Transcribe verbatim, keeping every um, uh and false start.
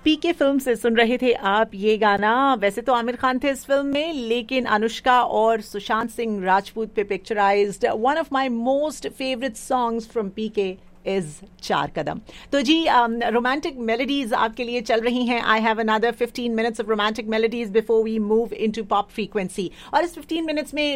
पीके film से सुन रहे थे आप ये गाना। वैसे तो आमिर खान थे इस फिल्म में, लेकिन अनुष्का और सुशांत सिंह राजपूत पे picturised one of my most favourite songs from PK is चार कदम। तो जी रोमांटिक मेलोडीज आपके लिए चल रही हैं। I have another fifteen minutes of romantic melodies before we move into pop frequency. और इस फिफ्टीन मिनट्स में